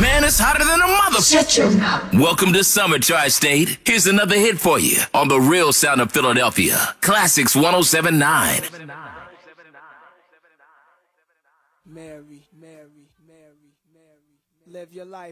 Man, it's hotter than a mother. Shut your mouth. Welcome to Summer Tri-State. Here's another hit for you on the real sound of Philadelphia. Classics 107.9. Mary, live your life.